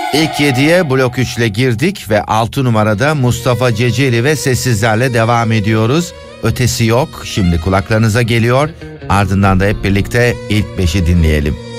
İlk 7'ye blok 3 ile girdik ve 6 numarada Mustafa Ceceli ve Sessizlerle devam ediyoruz. Ötesi yok, şimdi kulaklarınıza geliyor. Ardından da hep birlikte ilk 5'i dinleyelim.